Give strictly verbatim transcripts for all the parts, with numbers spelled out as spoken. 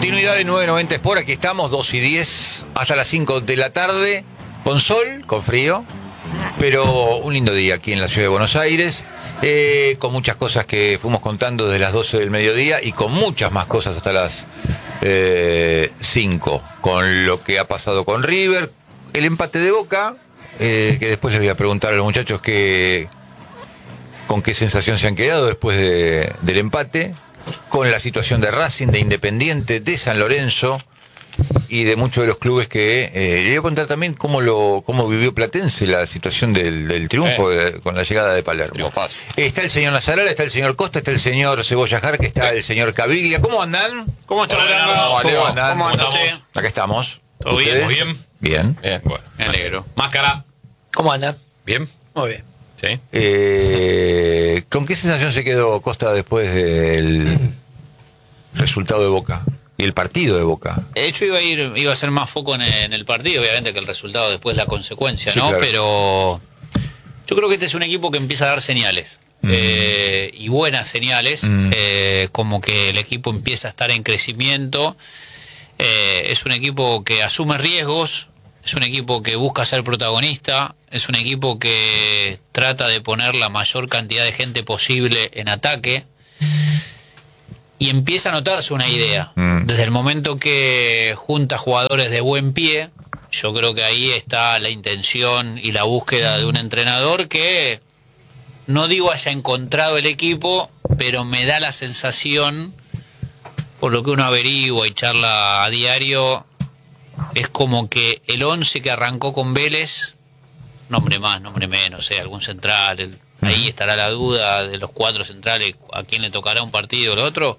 Continuidad de nueve noventa Sport, aquí estamos, dos y diez, hasta las cinco de la tarde, con sol, con frío, pero un lindo día aquí en la ciudad de Buenos Aires, eh, con muchas cosas que fuimos contando desde las doce del mediodía y con muchas más cosas hasta las eh, cinco, con lo que ha pasado con River, el empate de Boca, eh, que después les voy a preguntar a los muchachos que, con qué sensación se han quedado después de, del empate, con la situación de Racing, de Independiente, de San Lorenzo y de muchos de los clubes que... Eh, le voy a contar también cómo lo cómo vivió Platense la situación del, del triunfo eh. de, con la llegada de Palermo. Triunfazo. Está el señor Nazarala, está el señor Costa, está el señor Cebolla Jarque, está el señor Caviglia. ¿Cómo andan? ¿Cómo están? ¿Cómo, ¿Cómo andan? ¿Cómo andan ustedes? Acá estamos. ¿Todo bien? ¿Ustedes? ¿Muy bien? Bien. Bien, bueno, Me alegro. Máscara. ¿Cómo andan? Bien. Muy bien. Sí. Eh, ¿Con qué sensación se quedó Costa después del resultado de Boca y el partido de Boca? De hecho iba a ir, iba a ser más foco en el, en el partido, obviamente que el resultado después la consecuencia, Sí, ¿no? claro. Pero yo creo que este es un equipo que empieza a dar señales. Mm. Eh, y buenas señales, Mm. eh, como que el equipo empieza a estar en crecimiento. Eh, es un equipo que asume riesgos, es un equipo que busca ser protagonista, es un equipo que trata de poner la mayor cantidad de gente posible en ataque. Y empieza a notarse una idea. Mm. Desde el momento que junta jugadores de buen pie, yo creo que ahí está la intención y la búsqueda de un entrenador que, no digo haya encontrado el equipo, pero me da la sensación, por lo que uno averigua y charla a diario, es como que el once que arrancó con Vélez, nombre más, nombre menos, eh, algún central, el, ahí estará la duda de los cuatro centrales, a quién le tocará un partido o el otro.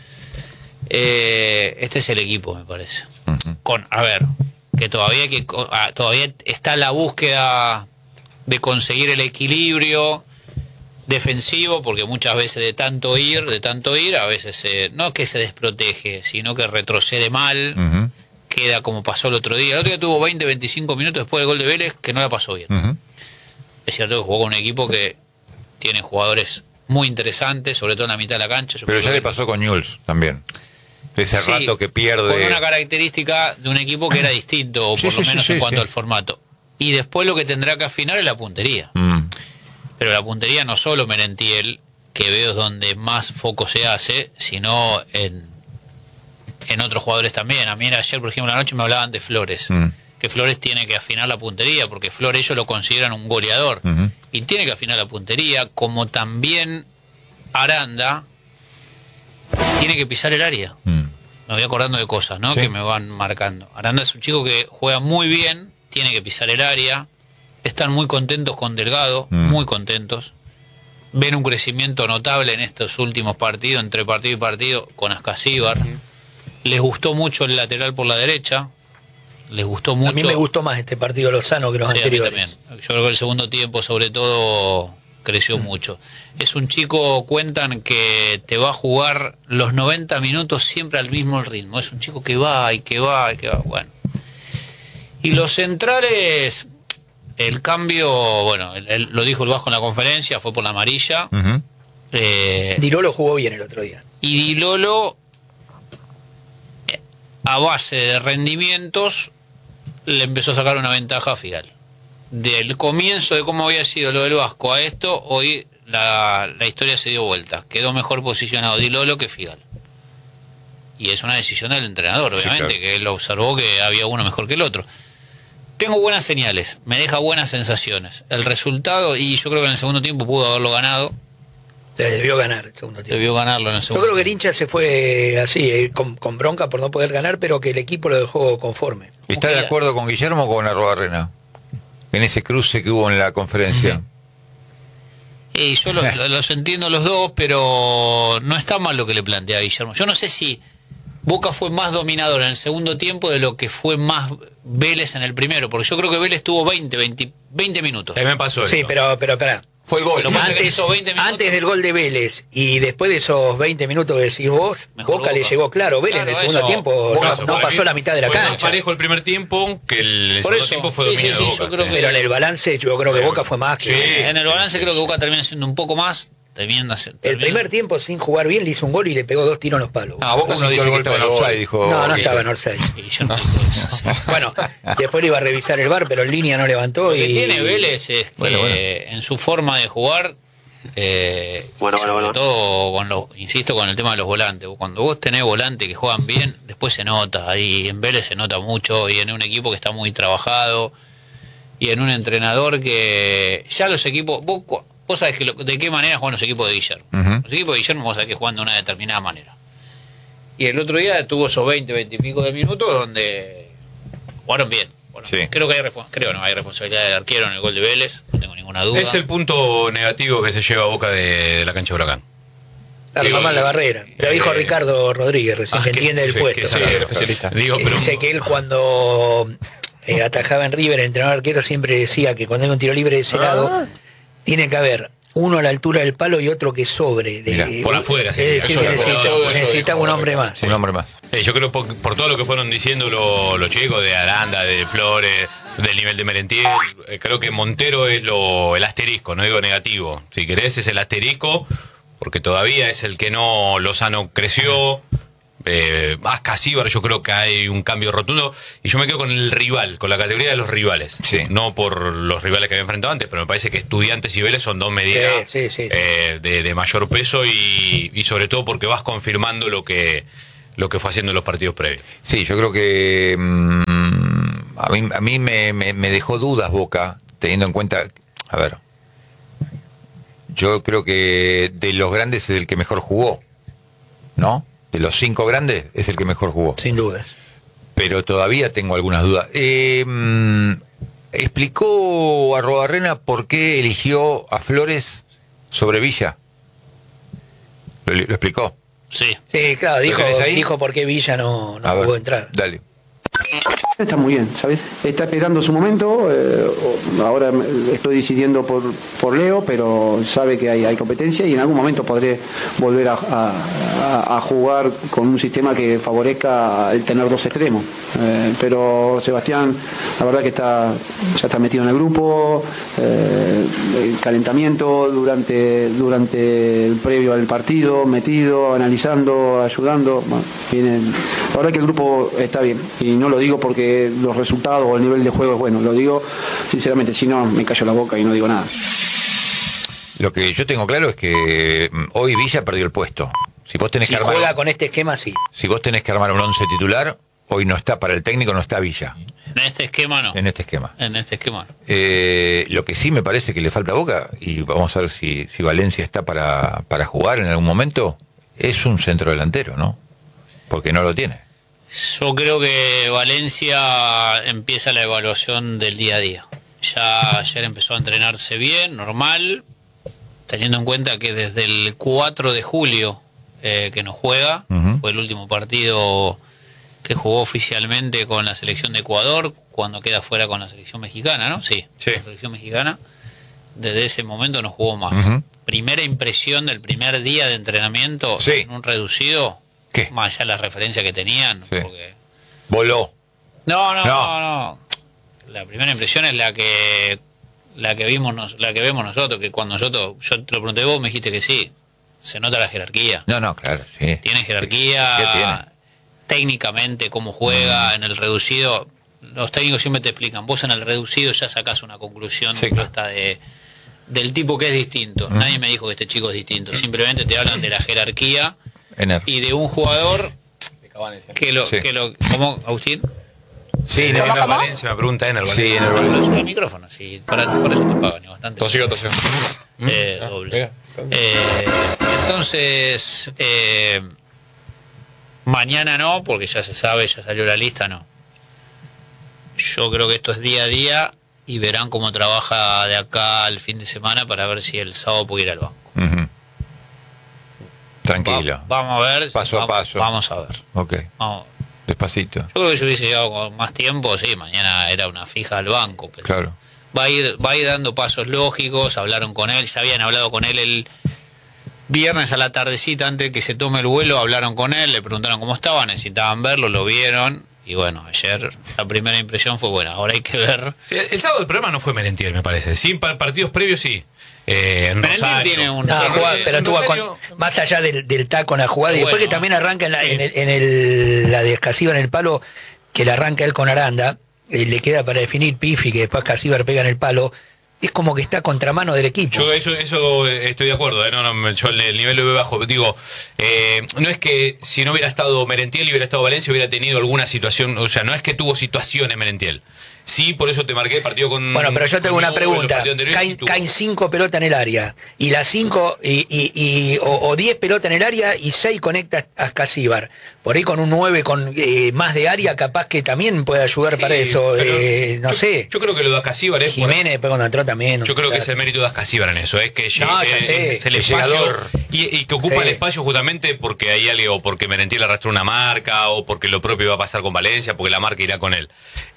Eh, este es el equipo, me parece. Uh-huh. Con, a ver, que todavía que ah, todavía está la búsqueda de conseguir el equilibrio defensivo, porque muchas veces de tanto ir, de tanto ir, a veces se, no que se desprotege, sino que retrocede mal, Uh-huh. queda como pasó el otro día. El otro día tuvo veinte, veinticinco minutos después del gol de Vélez que no la pasó bien. Uh-huh. Es cierto que jugó con un equipo que tiene jugadores muy interesantes, sobre todo en la mitad de la cancha. Yo Pero creo ya que- le pasó con Newell's también. Ese Sí, rato que pierde. con una característica de un equipo que era distinto, o Sí, por lo sí, sí, menos sí, en cuanto sí. al formato. Y después lo que tendrá que afinar es la puntería. Mm. Pero la puntería no solo Merentiel, que veo es donde más foco se hace, sino en, en otros jugadores también. A mí ayer, por ejemplo, la noche me hablaban de Flores. Mm. Que Flores tiene que afinar la puntería, porque Flores ellos lo consideran un goleador. Ujú. Y tiene que afinar la puntería, como también Aranda tiene que pisar el área. Mm. Me voy acordando de cosas, ¿no? Sí. Que me van marcando. Aranda es un chico que juega muy bien, tiene que pisar el área. Están muy contentos con Delgado, Mm. muy contentos. Ven un crecimiento notable en estos últimos partidos, entre partido y partido, con Ascasíbar. Les gustó mucho el lateral por la derecha. Les gustó mucho. A mí me gustó más este partido Lozano que los Sí, a mí anteriores. también. Yo creo que el segundo tiempo, sobre todo, creció mucho. Es un chico, cuentan, que te va a jugar los noventa minutos siempre al mismo ritmo. Es un chico que va y que va y que va. Bueno. Y los centrales, el cambio, bueno, él, él lo dijo el Vasco en la conferencia, fue por la amarilla. Ujú. Eh, Di Lolo jugó bien el otro día. y Di Lolo, eh, a base de rendimientos, le empezó a sacar una ventaja a Figal. Del comienzo de cómo había sido lo del Vasco a esto, hoy la, la historia se dio vuelta. Quedó mejor posicionado Di Lolo que Figal. Y es una decisión del entrenador, Sí, obviamente, claro. que él observó que había uno mejor que el otro. Tengo buenas señales, me deja buenas sensaciones. El resultado, y yo creo que en el segundo tiempo pudo haberlo ganado, Se debió ganar el segundo tiempo. debió ganarlo en el Yo segundo creo que el tiempo. hincha se fue así, eh, con, con bronca por no poder ganar, pero que el equipo lo dejó conforme. ¿Está de acuerdo con Guillermo o con Arrobarrena? En ese cruce que hubo en la conferencia. Y yo lo- lo- los entiendo los dos, pero no está mal lo que le plantea Guillermo. Yo no sé si Boca fue más dominador en el segundo tiempo de lo que fue más Vélez en el primero, porque yo creo que Vélez tuvo veinte, veinte, veinte minutos. A mí me pasó Sí, eso. pero, pero, espera. Fue el gol. Lo que pasa es que Antes, esos veinte minutos- antes del gol de Vélez y después de esos veinte minutos que decís vos, Mejor Boca, le Boca. llegó claro. Vélez Claro, en el segundo eso. tiempo Por no, eso, no para pasó mí la mitad de la fue más cancha. parejo el primer tiempo que el Por segundo eso, tiempo fue sí, dominio sí, de sí, Boca. yo creo sí. que- Pero en el balance yo creo que Boca fue más que... Sí. En el balance creo que Boca termina siendo un poco más, Temiendo hacer- El terminó- primer tiempo, sin jugar bien, le hizo un gol y le pegó dos tiros en los palos. Ah, Boca Uno uno dice dice que que estaba estaba en en offside, offside, dijo. No, no que- estaba en offside. Y yo no tengo eso. Bueno, después le iba a revisar el V A R, pero en línea no levantó. Lo que y tiene Vélez es que Bueno, bueno. en su forma de jugar, eh, Bueno, bueno, sobre bueno. todo con los, insisto con el tema de los volantes. Cuando vos tenés volantes que juegan bien, después se nota. Ahí en Vélez se nota mucho y en un equipo que está muy trabajado y en un entrenador que ya los equipos. Vos, cu- vos sabés que lo- de qué manera juegan los equipos de Guillermo. Ujú. Los equipos de Guillermo vos sabés que juegan de una determinada manera. Y el otro día tuvo esos veinte, veinte y pico de minutos donde jugaron bien. Bueno, Sí. Creo que hay, respons- creo, no, hay responsabilidad del arquero en el gol de Vélez, no tengo ninguna duda. Es el punto negativo que se lleva a Boca de, de la cancha de Huracán. Arma Digo, mal la barrera. Lo eh, dijo Ricardo Rodríguez recién, Ah, que que- entiende el sí, puesto. que Sí, sabe. el especialista. Digo, Que pero dice que él cuando eh, atajaba en River, el entrenador arquero siempre decía que cuando hay un tiro libre de ese lado, tiene que haber uno a la altura del palo y otro que sobre. De, Mirá, por afuera, sí, Es decir, eso que es necesita- todo eso necesitaba dijo un hombre Ricardo. más. Un hombre más. Eh, yo creo por, por todo lo que fueron diciendo lo- los chicos de Aranda, de Flores, del nivel de Merentiel, eh, creo que Montero es lo, el asterisco, no digo negativo. Si querés es el asterisco, porque todavía es el que no Lozano creció. Eh, Ascasíbar, yo creo que hay un cambio rotundo. Y yo me quedo con el rival, con la categoría de los rivales. Sí. No por los rivales que había enfrentado antes, pero me parece que Estudiantes y Vélez son dos medidas Sí, sí, sí. eh, de, de mayor peso y, y sobre todo porque vas confirmando lo que lo que fue haciendo en los partidos previos. Sí, yo creo que mm, a mí, a mí me, me- me dejó dudas Boca, teniendo en cuenta, a ver, yo creo que de los grandes es el que mejor jugó, ¿no? De los cinco grandes es el que mejor jugó, Sin dudas. pero todavía tengo algunas dudas. Eh, mm, ¿Explicó a Robarrena por qué eligió a Flores sobre Villa? ¿Lo, lo explicó? Sí. Sí, claro, dijo, tenés ahí? dijo por qué Villa no, no A ver, pudo entrar. dale. Está muy bien, ¿sabes? Está esperando su momento. eh, ahora me- estoy decidiendo por, por Leo, pero sabe que hay, hay competencia y en algún momento podré volver a, a- a- a jugar con un sistema que favorezca el tener dos extremos. Eh, pero Sebastián, la verdad que está ya está metido en el grupo, eh, el calentamiento durante, durante el previo al partido, metido, analizando, ayudando. Bueno, viene, la verdad que el grupo está bien. Y no lo digo porque los resultados o el nivel de juego es bueno, lo digo sinceramente, si no me callo la boca y no digo nada. Lo que yo tengo claro es que mm, hoy Villa perdió el puesto. Si vos tenés Si que armar, juega con este esquema, sí. si vos tenés que armar un once titular, hoy no está para el técnico, no está Villa En este esquema no. en este esquema. En este esquema no. Eh, lo que sí me parece que le falta a Boca, y vamos a ver si, si Valencia está para, para jugar en algún momento, es un centro delantero, ¿no? Porque no lo tiene. Yo creo que Valencia empieza la evaluación del día a día. Ya ayer empezó a entrenarse bien, normal, teniendo en cuenta que desde el cuatro de julio eh, que no juega, Ujú. fue el último partido que jugó oficialmente con la selección de Ecuador, cuando queda fuera con la selección mexicana, ¿no? Sí, Sí. la selección mexicana. Desde ese momento no jugó más. Ujú. Primera impresión del primer día de entrenamiento Sí. en un reducido, ¿Qué? más allá de la referencia que tenían, Sí. porque Voló. no, no, No. no, no. La primera impresión es la que la que vimos nos- la que vemos nosotros, que cuando nosotros, yo te lo pregunté vos, me dijiste que sí. Se nota la jerarquía. No, no, claro, sí. Tiene jerarquía. ¿Qué tiene? Técnicamente cómo juega en el reducido. Los técnicos siempre te explican, vos en el reducido ya sacás una conclusión Sí, de, claro. de del tipo que es distinto. Nadie me dijo que este chico es distinto. Simplemente te hablan de la jerarquía Ener. y de un jugador que lo Sí. que lo ¿cómo, Agustín? Sí, en no, el Valencia me pregunta en el Sí, Valencia. en el Pero Valencia. es el micrófono, sí, para, por eso te pagan y bastante. Tosió, tosió. Eh, Ah, doble. mira. Eh, entonces, eh, mañana no, porque ya se sabe, ya salió la lista, no. Yo creo que esto es día a día y verán cómo trabaja de acá al fin de semana para ver si el sábado puede ir al banco. Ujú. Tranquilo. Va- vamos a ver. Paso a vamos- paso. Vamos a ver. Ok, Vamos. despacito. Yo creo que si hubiese llegado con más tiempo, sí, mañana era una fija al banco. Pero Claro. va a ir va a ir dando pasos lógicos. Hablaron con él, ya habían hablado con él el viernes a la tardecita antes de que se tome el vuelo, hablaron con él, le preguntaron cómo estaba, necesitaban verlo, lo vieron Y bueno, ayer la primera impresión fue buena. Ahora hay que ver. Sí, el sábado el problema no fue Merentiel, me parece. Sí, pa- partidos previos sí. Eh, en Merentiel Rosario. tiene un- No, Pero, jugada, eh, pero en tú vas Rosario- con, más allá del, del taco en la jugada, y después Bueno, que también arranca en la, sí. en el, en el- la de Escasíbar en el palo, que le arranca él con Aranda, eh, le queda para definir Pifi, que después Escasíbar pega en el palo, es como que está a contramano del equipo. Yo eso, eso estoy de acuerdo, ¿eh? no, no, me- yo el, el nivel lo veo bajo. Digo, eh, no es que si no hubiera estado Merentiel y hubiera estado Valencia hubiera tenido alguna situación, o sea, no es que tuvo situaciones Merentiel. Sí, por eso te marqué el partido con. Bueno, pero yo tengo con una Newell's, los pregunta. partidos anteriores, Caen, sí tuvo. caen cinco pelotas en el área. Y las cinco, y, y, y- o, o diez pelotas en el área y seis conecta a Escasíbar. Por ahí con un nueve con eh, más de área, capaz que también puede ayudar Sí, para eso. pero eh, no yo, sé. Yo creo que lo de Acasíbar es. por- Jiménez después cuando entró también. Yo creo que o es sea, el mérito de Ascasíbar en eso, es que llegue, No, ya eh, sé, es el el espacio llegador. y, y que ocupa Sí. el espacio justamente porque hay alguien, o porque Merentiel arrastró una marca, o porque lo propio va a pasar con Valencia, porque la marca irá con él.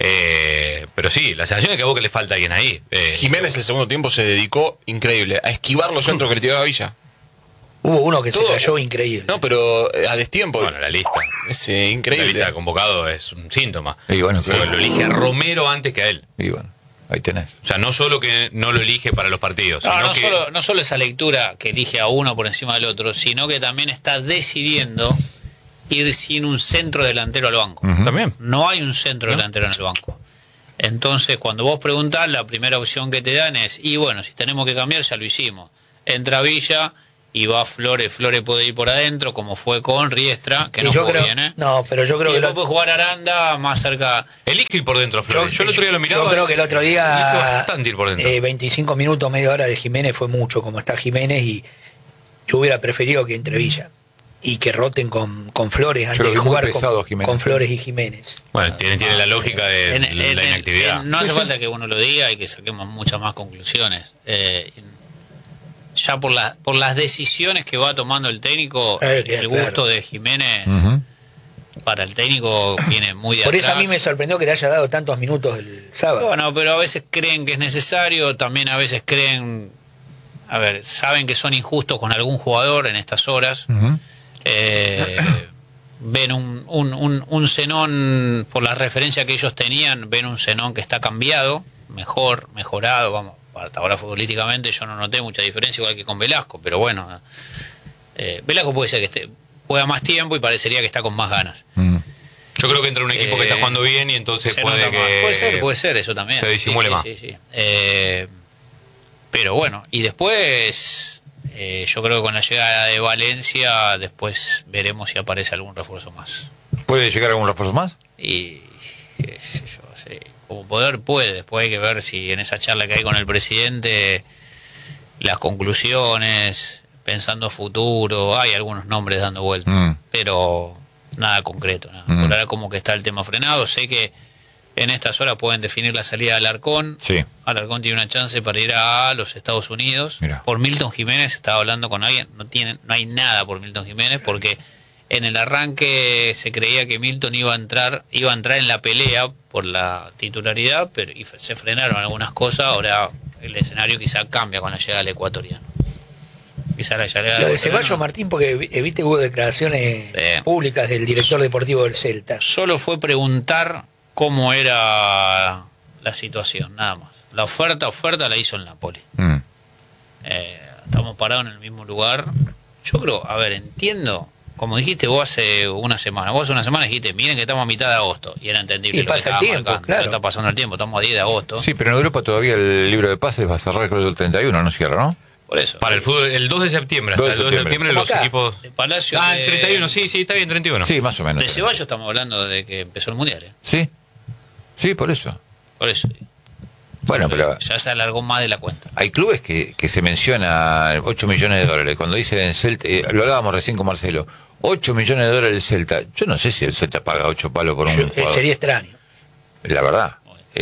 Eh, pero sí, la sensación es que a vos que le falta alguien ahí. Eh, Jiménez el segundo tiempo se dedicó increíble a esquivar los centros que le tiraba Villa. Hubo uno que Todo. se cayó increíble. No, pero eh, a destiempo. Bueno, la lista. Es eh, La increíble. lista de convocado es un síntoma. Y bueno, Porque claro. lo elige a Romero antes que a él. Y bueno, ahí tenés. O sea, no solo que no lo elige para los partidos, No, sino no, que solo, no solo esa lectura que elige a uno por encima del otro, sino que también está decidiendo ir sin un centro delantero al banco. Ujú. también. No hay un centro delantero en el banco. Entonces, cuando vos preguntás, la primera opción que te dan es, y bueno, si tenemos que cambiar, ya lo hicimos. Entra Villa y va Flores. Flores puede ir por adentro, como fue con Riestra, que Y no yo jugó creo, bien, ¿eh? No, pero yo creo Y que después lo- puede jugar Aranda más cerca. Elige ir por dentro, yo, Flores. Yo, el otro día lo miraba. yo creo que el otro elige día bastante ir por dentro. eh, veinticinco minutos, media hora de Jiménez fue mucho, como está Jiménez, y yo hubiera preferido que entre Villa y que roten con, con Flores antes lo de vi muy jugar pesado, con, Jiménez. con Flores y Jiménez. Bueno, tiene, tiene la lógica de En- en- la en- inactividad. en- no hace falta que uno lo diga y que saquemos muchas más conclusiones. Eh, ya por, la, por las decisiones que va tomando el técnico, Eh, que el claro. gusto de Jiménez Ujú. para el técnico viene muy de Por eso a atrás. mí me sorprendió que le haya dado tantos minutos el sábado. Bueno, pero a veces creen que es necesario, también a veces creen, a ver, saben que son injustos con algún jugador en estas horas. Ujú. Eh, ven un, un, un, un Zenón, por la referencia que ellos tenían, ven un Zenón que está cambiado, mejor, mejorado, vamos, hasta ahora futbolísticamente yo no noté mucha diferencia igual que con Velasco, pero bueno, eh, Velasco puede ser que esté, juega más tiempo y parecería que está con más ganas. Mm. Yo creo que entra un equipo que está Eh, jugando bien y entonces Se puede nota que. más. Puede ser, puede ser eso también. se disimule Sí, sí, más. sí, sí. Eh, pero bueno, y después eh, yo creo que con la llegada de Valencia después veremos si aparece algún refuerzo más. ¿Puede llegar algún refuerzo más? Y qué sé yo, sí, como poder puede, después hay que ver si en esa charla que hay con el presidente las conclusiones, pensando a futuro, hay algunos nombres dando vueltas, Mm. pero nada concreto, nada. Mm. Por ahora como que está el tema frenado, sé que en estas horas pueden definir la salida de Alarcón. Sí. Alarcón tiene una chance para ir a los Estados Unidos. Mirá. Por Milton Jiménez, estaba hablando con alguien, no tienen, no hay nada por Milton Jiménez porque en el arranque se creía que Milton iba a entrar, iba a entrar en la pelea por la titularidad, pero y se frenaron algunas cosas, ahora el escenario quizá cambia con la llegada del ecuatoriano. Quizá la llegada Lo del de Ceballos ecuatoriano Martín, porque vi- viste hubo declaraciones Sí. públicas del director deportivo del Celta. solo fue preguntar cómo era la situación, nada más. La oferta, oferta la hizo el Napoli. Mm. Eh, estamos parados en el mismo lugar. Yo creo, a ver, entiendo, como dijiste vos hace una semana, vos hace una semana dijiste, miren que estamos a mitad de agosto, y era entendible Y lo que pasa el estaba tiempo, marcando. claro. Ya está pasando el tiempo, estamos a diez de agosto. Sí, pero en Europa todavía el libro de pases va a cerrar creo el treinta y uno, no cierra, ¿no? Por eso. Para el fútbol, el dos de septiembre, hasta dos de el dos de septiembre. septiembre los Como acá. equipos. De Palacio Ah, de- el treinta y uno, sí, sí, está bien, treinta y uno. Sí, más o menos. De Ceballos estamos hablando de que empezó el Mundial, ¿eh? Sí, sí, por eso. Por eso. Bueno, pero Ya se alargó más de la cuenta. hay clubes que, que se menciona ocho millones de dólares. Cuando dicen Celta, eh, lo hablábamos recién con Marcelo, ocho millones de dólares el Celta. Yo no sé si el Celta paga ocho palos por un Yo- eh, jugador. sería extraño. La verdad.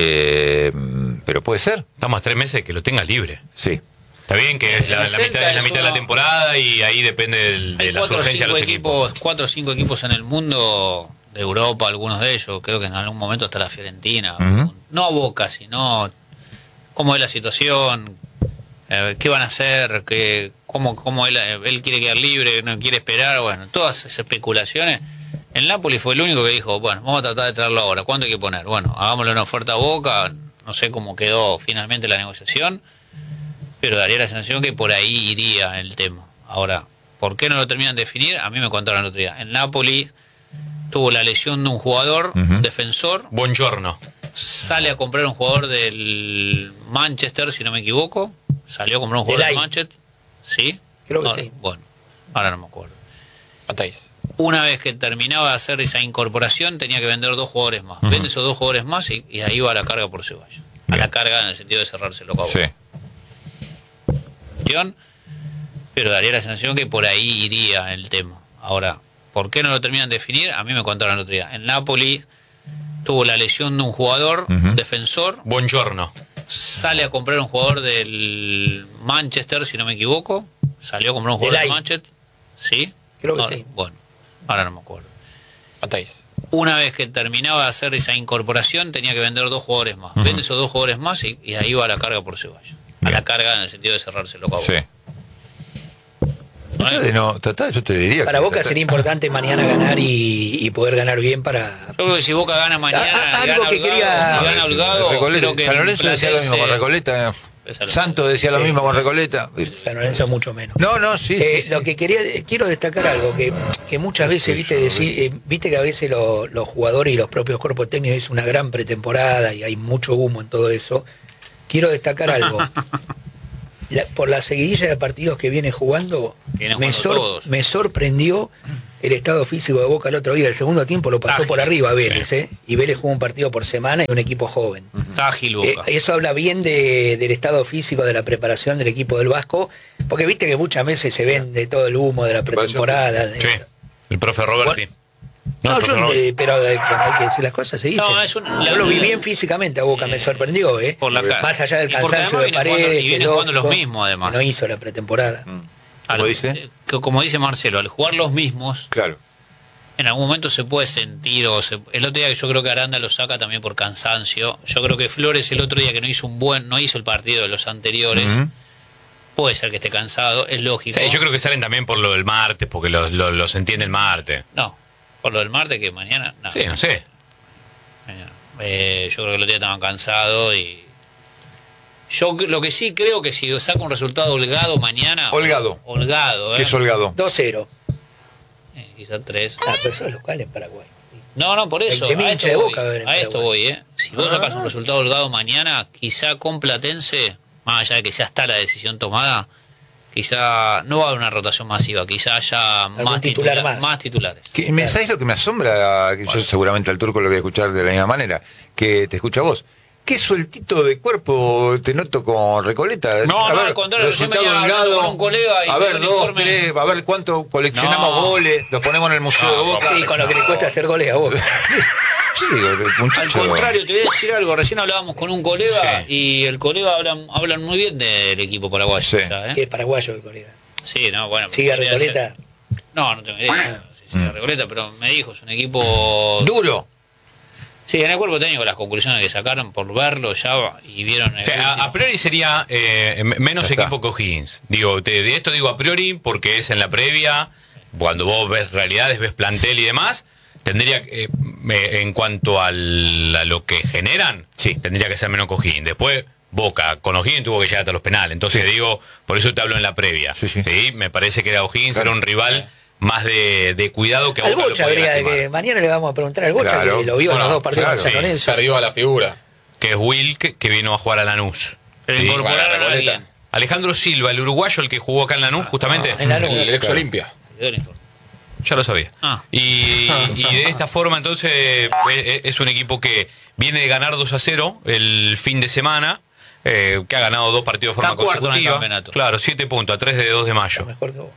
Eh, pero puede ser, Estamos a tres meses que lo tenga libre. sí. Está bien que es la, El la Celta mitad, es la es mitad de la uno- temporada y ahí depende del- de Hay la cuatro o urgencia de cinco los equipos. equipos, cuatro o cinco equipos en el mundo, de Europa, algunos de ellos, creo que en algún momento hasta la Fiorentina, Ujú. no a Boca, sino cómo es la situación, eh, qué van a hacer, qué, cómo, cómo él, él quiere quedar libre, no quiere esperar, bueno, todas esas especulaciones El Napoli fue el único que dijo, bueno, vamos a tratar de traerlo ahora. ¿Cuánto hay que poner? Bueno, hagámosle una oferta a Boca. No sé cómo quedó finalmente la negociación, pero daría la sensación que por ahí iría el tema. Ahora, ¿por qué no lo terminan de definir? A mí me contaron el otro día. El Napoli tuvo la lesión de un jugador, Ujú. un defensor. Buongiorno. Sale a comprar un jugador del Manchester, si no me equivoco. Salió a comprar un jugador Del del Ai. Manchester. ¿Sí? Creo que Ahora, sí. Bueno, ahora no me acuerdo. Matáis. Una vez que terminaba de hacer esa incorporación, tenía que vender dos jugadores más. Ujú. Vende esos dos jugadores más y, y ahí va la carga por Ceballos. A Bien. la carga en el sentido de cerrarse lo Sí. Pero daría la sensación que por ahí iría el tema. Ahora, ¿por qué no lo terminan de definir? A mí me contaron el otro día. El Napoli tuvo la lesión de un jugador, Ujú. un defensor. Buongiorno. Sale a comprar un jugador del Manchester, si no me equivoco. Salió a comprar un jugador Del del Ai. Manchester. ¿Sí? Creo que Ahora, sí. Bueno, ahora no me acuerdo. Matáis. Una vez que terminaba de hacer esa incorporación, tenía que vender dos jugadores más. Ujú. Vende esos dos jugadores más y, y ahí va la carga por Ceballos. A Bien. la carga en el sentido de cerrarse lo Sí. ¿No? Tratá de no, tratá, yo te diría Para que Boca tratá- sería importante mañana ganar y, y poder ganar bien para... Yo creo que si Boca gana mañana, Ah, y algo gana que Holgado, quería- y gana Holgado, Recoleta- creo que San Lorenzo decía lo mismo con Platense- Recoleta. Esa lo- Santos decía lo Sí. mismo con Recoleta. San Lorenzo mucho menos. No, no, sí. Eh, sí, sí. Lo que quería, quiero destacar algo, que, que muchas Sí, veces, sí, viste, yo, decir, eh, viste que a veces lo- los jugadores y los propios cuerpos técnicos es una gran pretemporada y hay mucho humo en todo eso. Quiero destacar algo. La- por la seguidilla de partidos que viene jugando, Viene me, jugando sor- todos. me sorprendió el estado físico de Boca el otro día. El segundo tiempo lo pasó Ágil. por arriba a Vélez, ¿eh? Y Vélez jugó un partido por semana y un equipo joven. Está ágil Eh, Boca. eso habla bien de- del estado físico, de la preparación del equipo del Vasco, porque viste que muchas veces se ven de todo el humo de la pretemporada. de- Sí. El profe Roberti. No, el yo, profe Roberti. eh, pero eh, cuando hay que decir las cosas se dicen. No, es un- yo lo vi bien físicamente a Boca, me sorprendió, ¿eh? Por la cara. Más allá del Y porque cansancio además de viene jugando- Paredes, y que viene es jugando los lógico, mismos, además. que no hizo la pretemporada. Al- ¿Cómo dice? eh, que como dice Marcelo, al jugar los mismos, Claro. en algún momento se puede sentir, o se- el otro día que yo creo que Aranda lo saca también por cansancio. Yo creo que Flores el otro día que no hizo un buen, no hizo el partido de los anteriores, Ujú. puede ser que esté cansado, es lógico. Sí, yo creo que salen también por lo del martes, porque los lo, los entiende el martes. No, por lo del martes que mañana, no. Sí, no sé. Mañana. Eh, yo creo que el otro día estaban cansados y yo lo que sí creo que si saca un resultado holgado mañana, Holgado. holgado, ¿Qué ¿eh? es Holgado? dos cero. Eh, quizás tres. Ah, pero eso es local en Paraguay. No, no, por eso. El que A hincha esto, de voy, Boca va a ver en a esto Paraguay. voy, ¿eh? Si vos sacas un resultado holgado mañana, quizá con Platense, más allá de que ya está la decisión tomada, quizá no va a haber una rotación masiva, quizá haya más, titular titula- más. titulares. ¿Qué- me- ¿Sabes lo que me asombra? Que yo seguramente al turco lo voy a escuchar de la misma manera que te escucha a vos. ¿Qué sueltito de cuerpo te noto con Recoleta? No, a no, ver, al contrario, resultado recién venía hablando holgado, con un colega y a vi ver, un dos, informe. tres, a ver cuánto coleccionamos No. goles, los ponemos en el Museo No, de Boca. Y con lo que le cuesta hacer goles a Boca. Sí, el muchacho- Al contrario, te voy a decir algo. Recién hablábamos con un colega Sí. y el colega hablan, hablan muy bien del equipo paraguayo. Sí. ya, ¿eh? Que es paraguayo el colega. Sí, no, bueno. Sigue a podría Recoleta. ser. No, no tengo idea. Sí, sigue a Recoleta, pero me dijo, es un equipo. Duro. Sí, en el cuerpo técnico las conclusiones que sacaron por verlo ya y vieron. el O sea, a, último. a priori sería eh, m- menos Ya está. equipo que O'Higgins. Digo, te- de esto digo a priori porque es en la previa, cuando vos ves realidades, ves plantel y demás, tendría eh, me- en cuanto al, a lo que generan, sí, tendría que ser menos que O'Higgins. Después, Boca, con O'Higgins tuvo que llegar hasta los penales. Entonces Sí. digo, por eso te hablo en la previa. Sí, sí. Me parece que era O'Higgins, Claro. era un rival más de, de cuidado que a Al Boca lo Bocha podía habría de lastimar. que mañana le vamos a preguntar al Bocha, Claro. que lo vio en Bueno, los dos partidos claro, de San sí. Lorenzo. Perdió a la figura. Que es Wilk, que vino a jugar a Lanús. Pero Sí. incorporaron Para a Recoleta. alguien. Alejandro Silva, el uruguayo, el que jugó acá en Lanús, justamente. en Lanús. El ex Claro. Olimpia. Te dio el informe. Ya lo sabía. Ah. Y, y de esta forma, entonces, eh, es un equipo que viene de ganar dos a cero el fin de semana, eh, que ha ganado dos partidos de forma Está cuarto en el consecutiva. campeonato. Claro, siete puntos, a tres de dos de mayo. Mejor que vos.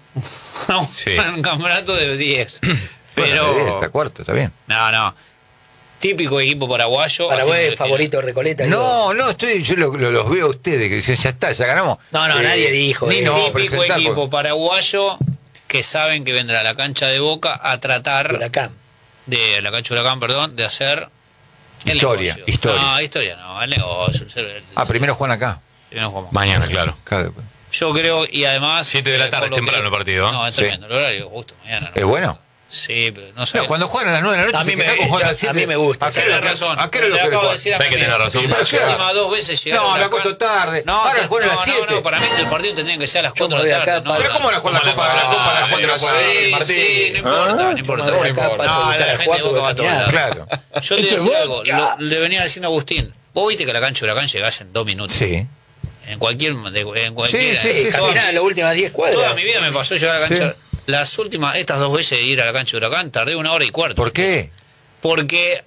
Sí. Un campeonato de diez. Bueno, Pero. está cuarto, está bien. No, no. Típico equipo paraguayo. Paraguay haciendo es el favorito de Recoleta. digo. No, no, estoy, yo lo- lo- los veo a ustedes que dicen, ya está, ya ganamos. No, no, Eh, nadie dijo, Ni eh. no, Típico presentar, equipo porque- paraguayo que saben que vendrá a la cancha de Boca a tratar Huracán. de la cancha de Huracán, perdón, de hacer el Historia, negocio. historia. No, historia no, el negocio. el- el- Ah, primero juegan acá. primero jugamos. Mañana, claro. Claro. Yo creo, y además. Siete de la eh, tarde, por lo temprano que- el partido, ¿eh? No, es Sí. tremendo, el horario, justo mañana. ¿no? ¿Es bueno? Sí, pero no sé. No, cuando juegan a las nueve de la noche, A mí te me- quejás con jugar a las a mí siete. me gusta. ¿A qué hora Tenés lo que- razón. ¿A qué hora lo Le querés acabo de jugar? decir a Sabés mi que tenés amigo. razón. Las Pero últimas dos veces llegaron. No, a me la acuesto can- tarde. No, Ahora te- juegan a las no, siete. No, no, para mí el partido tendría que ser a las cuatro me de voy la acá tarde. No, para- Pero ¿cómo la juega la Como Copa? la- La Copa a las cuatro de la Sí, tarde, Sí, Martín. sí, no importa, no importa. Me voy acá importa. para No, soltar la a gente Juan de Boca va a porque todos lados. Claro. Yo le voy a decir algo, lo- le venía diciendo a Agustín, vos viste que a la cancha de Huracán llegás en dos minutos. Sí. En cualquier, de- en cualquier Sí, sí, sí, toda, caminar mi, las últimas diez cuadras. toda mi vida me pasó llegar a la cancha. Sí. Las últimas, estas dos veces de ir a la cancha de Huracán, tardé una hora y cuarto. ¿Por qué? Porque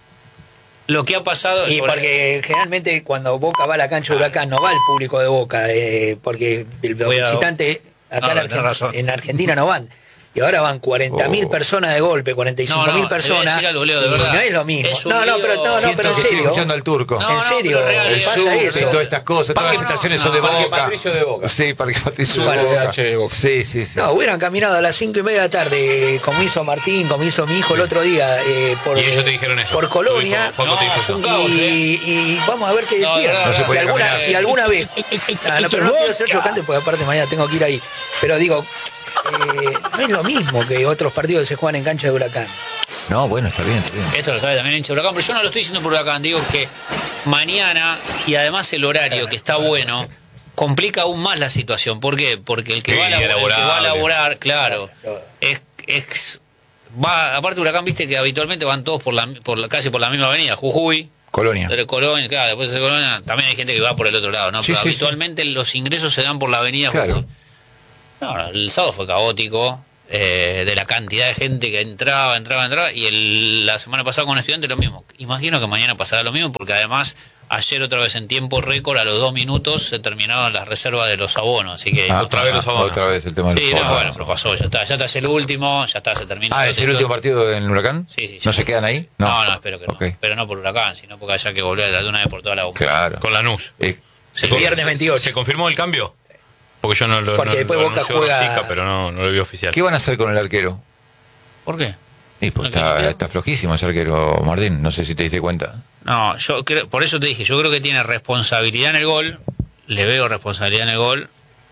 lo que ha pasado Y sobre- porque generalmente cuando Boca va a la cancha de Huracán no va el público de Boca, eh, porque el- los Voy a- visitantes acá No, en, no, Argen- tenés razón. en Argentina no van. Y ahora van cuarenta mil Oh. personas de golpe, cuarenta y cinco No, mil no, te voy a personas. decir algo, Leo, de y verdad. no es lo mismo. Es un no, no, lío. pero, no, no, Siento pero en que estoy serio. escuchando al turco. No, en no, serio, pero real, El es- pasa sur eso. y todas estas cosas, todas No, las no, estaciones no, son de Parque Boca. Patricio de Boca. Sí, Parque Patricio de Bueno, Boca. H de Boca. Sí, sí, sí. No, hubieran caminado a las cinco y media de la tarde, como hizo Martín, como hizo mi hijo el otro día, eh, por, Y ellos te dijeron eso. por Colonia. Tu hijo, Juanjo, te dijo No, eso. fue un caos, y, ¿eh? y vamos a ver qué No, decían. no, no se y, podía alguna, caminar. y alguna vez. Ah, no, pero no quiero ser chocante porque aparte mañana tengo que ir ahí. Pero digo, eh, no es lo mismo que otros partidos que se juegan en cancha de Huracán. No, bueno, está bien, está bien. Esto lo sabe también el hincha de Huracán, pero yo no lo estoy diciendo por Huracán, digo que mañana y además el horario que está bueno complica aún más la situación. ¿Por qué? Porque el que, Sí, va, a labor- el que va a laborable. laborar, claro, es, es va, aparte Huracán, viste que habitualmente van todos por la, por la casi por la misma avenida, Jujuy, Colonia. de Colonia, claro, después de Colonia también hay gente que va por el otro lado, ¿no? Sí, Pero sí, habitualmente los ingresos se dan por la avenida Claro. Jujuy. No, el sábado fue caótico, eh, de la cantidad de gente que entraba, entraba, entraba, y el- la semana pasada con estudiantes lo mismo. Imagino que mañana pasará lo mismo, porque además ayer otra vez en tiempo récord, a los dos minutos, se terminaron las reservas de los abonos, así que... Ah, otra vez los abonos. Otra vez el tema de los sí, no, abonos. bueno, pero pasó, ya está, ya está, es el último, ya está, se terminó. Ah, ¿es el último partido en Huracán? Sí, sí, sí. ¿No se quedan ahí? No, no, espero que no. Ok. Pero no por Huracán, sino porque haya que volver a la de una vez por toda la boca. Claro. Con Lanús. Eh, Se El con- viernes se- veintiocho. ¿Se confirmó el cambio? Porque yo no lo Porque no- después lo Boca anunció juega- Rosica, pero no, no lo vi oficial. ¿Qué van a hacer con el arquero? ¿Por qué? Y pues ¿No está, tiene está flojísimo ese arquero, Martín. No sé si te diste cuenta. No, yo creo, por eso te dije, yo creo que tiene responsabilidad en el gol, le veo responsabilidad en el gol,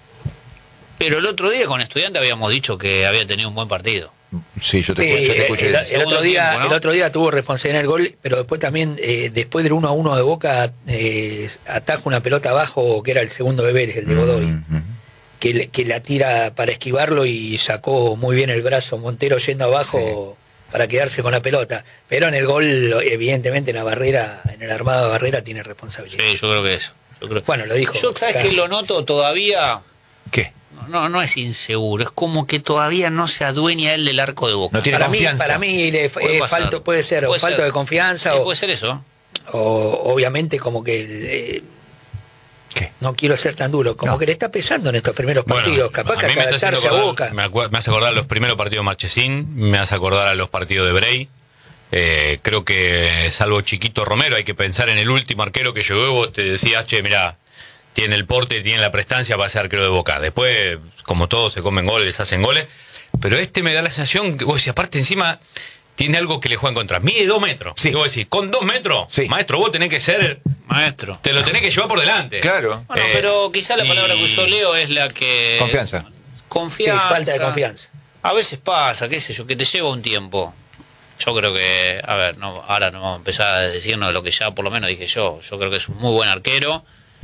pero el otro día con Estudiante habíamos dicho que había tenido un buen partido. Sí, yo te, Sí, escu- yo te el, escuché. el- el Segundo otro día, tiempo, ¿no? el otro día tuvo responsabilidad en el gol, pero después también, eh, después del uno a uno de Boca, eh, ataja una pelota abajo, que era el segundo de Vélez, el de Godoy, Mm, mm. que, le- que la tira para esquivarlo y sacó muy bien el brazo Montero yendo abajo para quedarse con la pelota. Pero en el gol, evidentemente, en la barrera, en el armado de barrera, tiene responsabilidad. Sí, yo creo que eso. Yo creo- Bueno, lo dijo. Yo, ¿sabes Claro. qué lo noto todavía? ¿Qué? No, no es inseguro, es como que todavía no se adueña él del arco de Boca. No tiene Para mí, confianza. para mí le, Puede eh, pasar. falto, puede ser o Puede falta ser. de confianza Sí, o, puede ser eso. o obviamente como que eh, ¿Qué? no quiero ser tan duro, como No. que le está pesando en estos primeros partidos, capaz que a mí me, está haciendo adaptarse a acordar- Boca. Me, acu- me hace acordar a los primeros partidos de Marchesín, me hace acordar a los partidos de Bray. Eh, creo que, salvo Chiquito Romero, hay que pensar en el último arquero que llegó y vos te decías, che, mirá, tiene el porte, tiene la prestancia para ser arquero de Boca. Después, como todos, se comen goles, hacen goles. Pero este me da la sensación que, vos decís, aparte encima, tiene algo que le juega en contra. Mide dos metros. Sí. Y vos decís, con dos metros, Sí. maestro, vos tenés que ser, Maestro. te lo tenés que llevar por delante. Claro. Bueno, Eh, pero quizá la palabra que y- usó Leo es la que... Confianza. Confianza. Sí, falta de confianza. A veces pasa, qué sé yo, que te lleva un tiempo. Yo creo que, a ver, no, ahora no vamos a empezar a decirnos lo que ya por lo menos dije yo. Yo creo que es un muy buen arquero.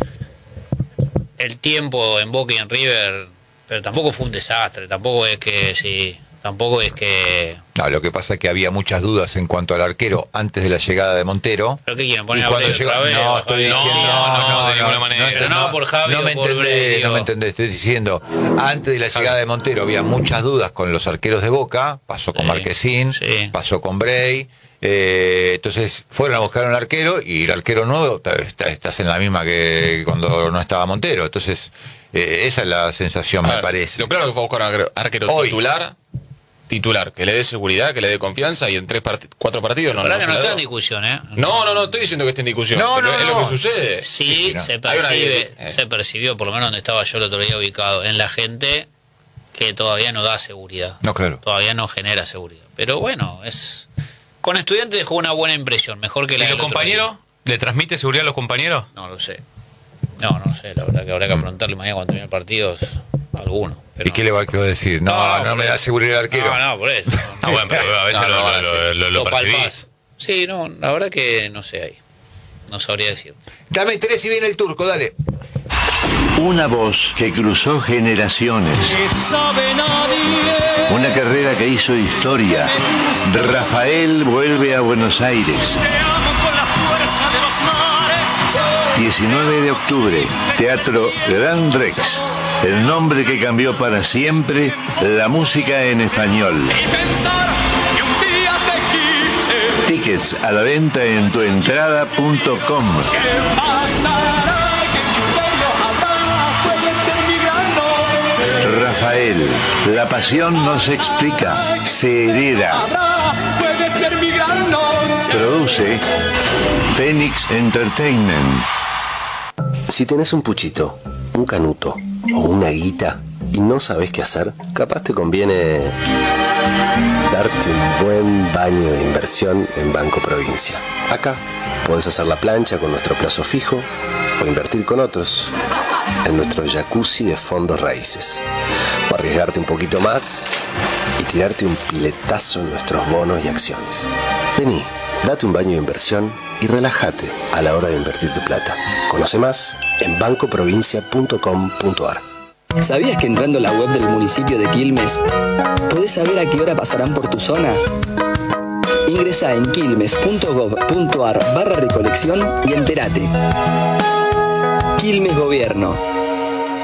El tiempo en Boca y en River, pero tampoco fue un desastre. Tampoco es que, sí, tampoco es que... No, lo que pasa es que había muchas dudas en cuanto al arquero antes de la llegada de Montero. ¿Pero qué quieren? Y ¿Poner a cuando Brey llegó, otra vez? no, estoy No, diciendo, no, no, de ninguna manera. Pero no por Javi no o me por entendés, Brey, no digo. me entendés, estoy diciendo, antes de la llegada de Montero había muchas dudas con los arqueros de Boca, pasó con Sí, Marquesín, sí. pasó con Bray, eh, entonces fueron a buscar un arquero y el arquero nuevo está- está- estás en la misma que cuando no estaba Montero, entonces eh, esa es la sensación, A me ver, parece. Lo claro que fue a buscar un arquero, arquero Hoy. titular, titular, que le dé seguridad, que le dé confianza y en tres part- cuatro partidos no, La verdad no que se no la está dio. en discusión, ¿eh? No, no, no estoy diciendo que esté en discusión. No, pero no, es lo no. que sucede. Sí, Sí, no. se Hay una percibe, idea, eh. se percibió, por lo menos donde estaba yo el otro día ubicado, en la gente que todavía no da seguridad. No, claro. Todavía no genera seguridad. Pero bueno, es con Estudiantes dejó una buena impresión, mejor que ¿Y la los del otro compañeros? día. ¿Le transmite seguridad a los compañeros? No lo sé. No, no sé, la verdad que habrá que preguntarle mañana cuando termine el partido es alguno. Pero ¿Y qué le va a decir? No, no, no me da seguridad el arquero. No, no, por eso. Ah, bueno, pero a veces No, no, lo, ahora lo, sí. lo, lo, lo Lo percibís. palpás. Sí, no, la verdad que no sé ahí. No sabría decir. Dame tres y viene el turco, dale. Una voz que cruzó generaciones. Una carrera que hizo historia. Rafael vuelve a Buenos Aires. diecinueve de octubre, Teatro Gran Rex. El nombre que cambió para siempre la música en español. Tickets a la venta en tuentrada punto com. Rafael, la pasión no se explica, se hereda. Produce Phoenix Entertainment. Si tenés un puchito, un canuto o una guita y no sabés qué hacer, capaz te conviene darte un buen baño de inversión en Banco Provincia. Acá podés hacer la plancha con nuestro plazo fijo o invertir con otros en nuestro jacuzzi de fondos raíces. O arriesgarte un poquito más y tirarte un piletazo en nuestros bonos y acciones. Vení, date un baño de inversión y relájate a la hora de invertir tu plata. Conoce más en banco provincia punto com punto a r. ¿Sabías que entrando a la web del municipio de Quilmes podés saber a qué hora pasarán por tu zona? Ingresá en quilmes punto gov punto a r barra recolección y entérate. Quilmes Gobierno.